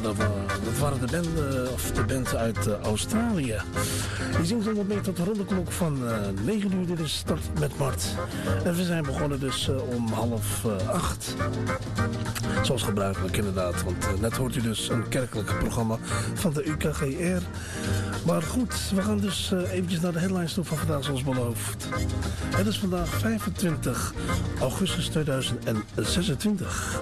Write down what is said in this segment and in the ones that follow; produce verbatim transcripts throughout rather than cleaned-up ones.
dat, wa- dat waren de band, of de band uit uh, Australië. Die zingt zo wat mee tot de ronde klok van uh, negen uur. Dit is Start met Mart. En we zijn begonnen dus uh, om half uh, acht. Zoals gebruikelijk inderdaad. Want uh, net hoort u dus een kerkelijk programma van de U K G R. Maar goed, we gaan dus uh, eventjes naar de headlines toe van vandaag zoals beloofd. Het is vandaag vijfentwintig augustus tweeduizend zesentwintig.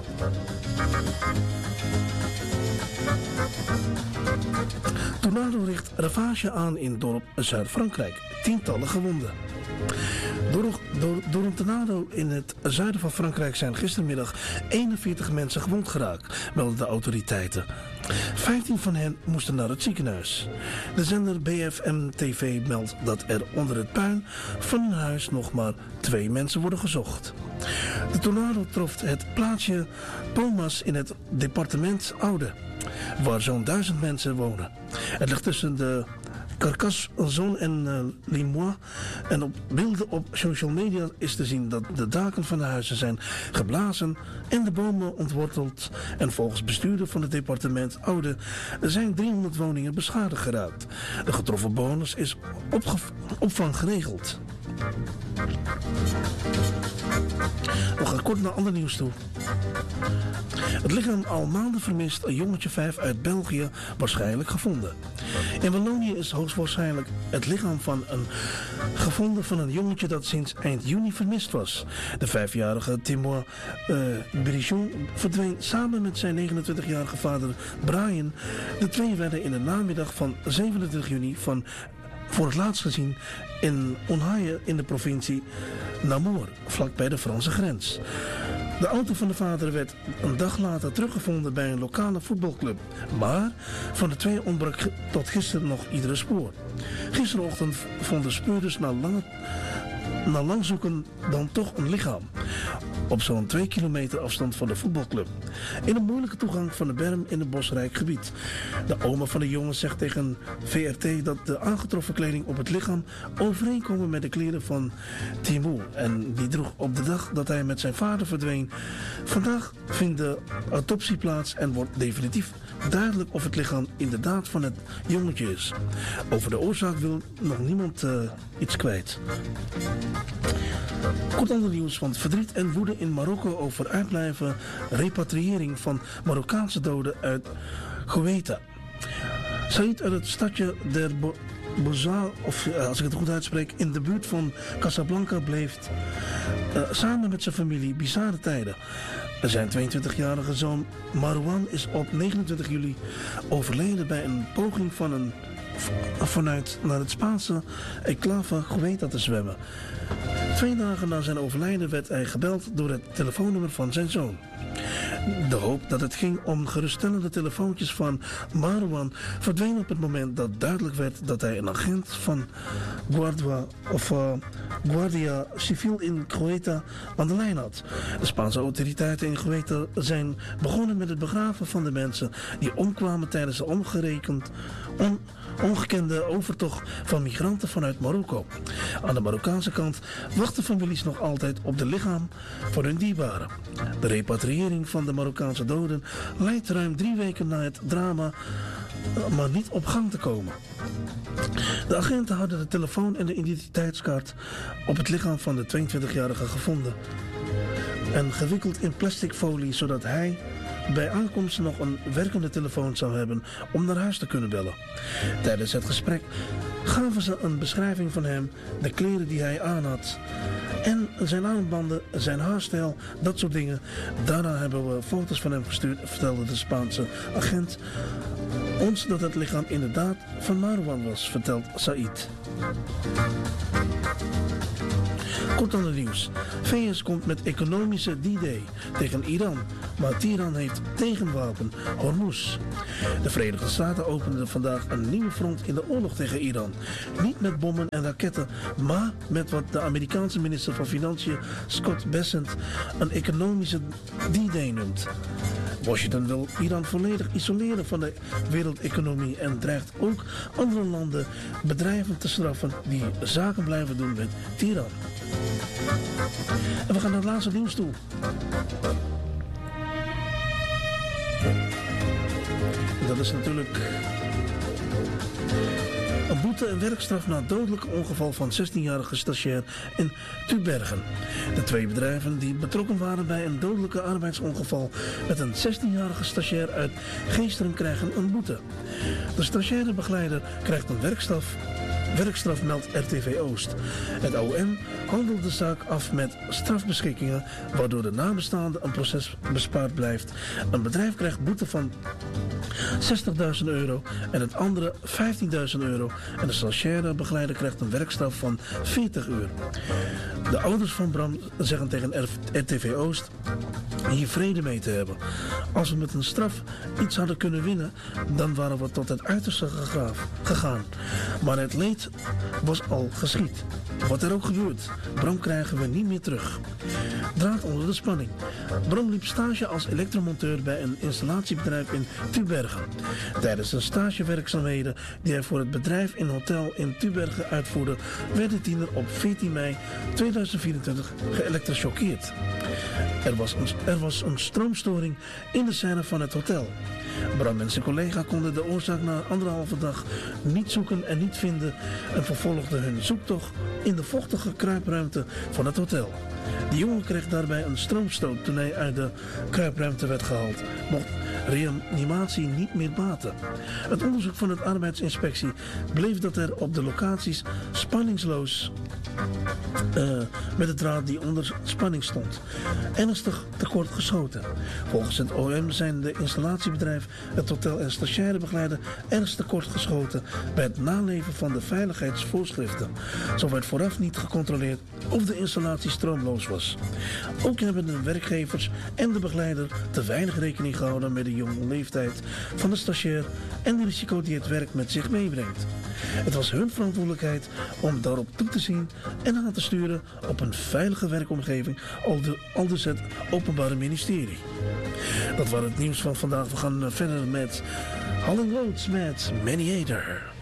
Tornado richt ravage aan in dorp Zuid-Frankrijk. Tientallen gewonden. Door, door, door een tornado in het zuiden van Frankrijk zijn gistermiddag eenenveertig mensen gewond geraakt, melden de autoriteiten. vijftien van hen moesten naar het ziekenhuis. De zender B F M T V meldt dat er onder het puin van een huis nog maar twee mensen worden gezocht. De tornado trof het plaatsje Pomas in het departement Oude, waar zo'n duizend mensen wonen. Het ligt tussen de Carcassonne en uh, Limois. En op beelden op social media is te zien dat de daken van de huizen zijn geblazen en de bomen ontworteld. En volgens bestuurder van het departement Oude zijn driehonderd woningen beschadigd geraakt. De getroffen bewoners is opge- opvang geregeld. We gaan kort naar ander nieuws toe. Het lichaam al maanden vermist, een jongetje vijf uit België, waarschijnlijk gevonden. In Wallonië is hoogstwaarschijnlijk het lichaam van een gevonden van een jongetje dat sinds eind juni vermist was. De vijfjarige Timour uh, Brichon verdween samen met zijn negenentwintigjarige vader Brian. De twee werden in de namiddag van zevenentwintig juni van voor het laatst gezien in Onhaye in de provincie Namur, vlakbij de Franse grens. De auto van de vader werd een dag later teruggevonden bij een lokale voetbalclub. Maar van de twee ontbrak tot gisteren nog iedere spoor. Gisterochtend vonden speurders na, lange, na lang zoeken dan toch een lichaam. Op zo'n twee kilometer afstand van de voetbalclub. In een moeilijke toegang van de berm in een bosrijk gebied. De oma van de jongen zegt tegen V R T dat de aangetroffen kleding op het lichaam overeenkomen met de kleren van Timour. En die droeg op de dag dat hij met zijn vader verdween. Vandaag vindt de autopsie plaats en wordt definitief duidelijk of het lichaam inderdaad van het jongetje is. Over de oorzaak wil nog niemand uh, iets kwijt. Kort ander nieuws, want verdriet en woede in Marokko over uitblijven repatriëring van Marokkaanse doden uit Goueta. Said uit het stadje Der Bouzal, of als ik het goed uitspreek, in de buurt van Casablanca bleef uh, samen met zijn familie bizarre tijden. Zijn tweeëntwintigjarige zoon Marouane is op negenentwintig juli overleden bij een poging van een vanuit naar het Spaanse enclave Goueta te zwemmen. Twee dagen na zijn overlijden werd hij gebeld door het telefoonnummer van zijn zoon. De hoop dat het ging om geruststellende telefoontjes van Marouane verdween op het moment dat duidelijk werd dat hij een agent van Guardia, of, uh, Guardia Civil in Goueta aan de lijn had. De Spaanse autoriteiten in Goueta zijn begonnen met het begraven van de mensen die omkwamen tijdens de omgerekend on, ongekende overtocht van migranten vanuit Marokko. Aan de Marokkaanse kant wachten families nog altijd op de lichaam van hun dierbaren. De repatriëring van de Marokkaanse doden leidt ruim drie weken na het drama maar niet op gang te komen. De agenten hadden de telefoon en de identiteitskaart op het lichaam van de tweeëntwintigjarige gevonden en gewikkeld in plastic folie zodat hij bij aankomst nog een werkende telefoon zou hebben om naar huis te kunnen bellen. Tijdens het gesprek gaven ze een beschrijving van hem, de kleren die hij aan had en zijn armbanden, zijn haarstijl, dat soort dingen. Daarna hebben we foto's van hem gestuurd, vertelde de Spaanse agent ons dat het lichaam inderdaad van Marouane was, vertelt Said. Kort aan het nieuws. V S komt met economische D-Day tegen Iran, maar Teheran heeft tegenwapen Hormuz. De Verenigde Staten openden vandaag een nieuwe front in de oorlog tegen Iran. Niet met bommen en raketten, maar met wat de Amerikaanse minister van Financiën Scott Bessent een economische D-Day noemt. Washington wil Iran volledig isoleren van de wereldeconomie en dreigt ook andere landen bedrijven te straffen die zaken blijven doen met Teheran. En we gaan naar het laatste nieuws toe. Dat is natuurlijk een boete en werkstraf na het dodelijke ongeval van zestienjarige stagiair in Tubergen. De twee bedrijven die betrokken waren bij een dodelijke arbeidsongeval met een zestienjarige stagiair uit Geesteren krijgen een boete. De stagiaire begeleider krijgt een werkstraf. Werkstraf meldt R T V Oost. Het O M handelt de zaak af met strafbeschikkingen, waardoor de nabestaande een proces bespaard blijft. Een bedrijf krijgt boete van zestigduizend euro en het andere vijftienduizend euro. En de stagiaire begeleider krijgt een werkstraf van veertig uur. De ouders van Bram zeggen tegen R T V Oost hier vrede mee te hebben. Als we met een straf iets hadden kunnen winnen, dan waren we tot het uiterste gegaan. Maar het leed was al geschied. Wat er ook gebeurt, Bram krijgen we niet meer terug. Draad onder de spanning. Bram liep stage als elektromonteur bij een installatiebedrijf in Tubergen. Tijdens de stagewerkzaamheden die hij voor het bedrijf in hotel in Tubergen uitvoerde, werd de tiener op veertien mei tweeduizend vierentwintig geëlektrochoqueerd. Er was, een, er was een stroomstoring in de scène van het hotel. Bram en zijn collega konden de oorzaak na anderhalve dag niet zoeken en niet vinden en vervolgden hun zoektocht in de vochtige kruipruimte van het hotel. De jongen kreeg daarbij een stroomstoot toen hij uit de kruipruimte werd gehaald. Mocht reanimatie niet meer baten. Het onderzoek van de arbeidsinspectie bleef dat er op de locaties spanningsloos uh, met de draad die onder spanning stond ernstig tekort geschoten. Volgens het O M zijn de installatiebedrijf, het hotel en stagiaire begeleider ernstig tekort geschoten bij het naleven van de veiligheidsvoorschriften. Zo werd vooraf niet gecontroleerd of de installatie stroomloos was. Ook hebben de werkgevers en de begeleider te weinig rekening gehouden met de jonge leeftijd van de stagiair en de risico die het werk met zich meebrengt. Het was hun verantwoordelijkheid om daarop toe te zien en aan te sturen op een veilige werkomgeving, aldus het Openbare Ministerie. Dat was het nieuws van vandaag. We gaan verder met Hall and Oates met Maniator.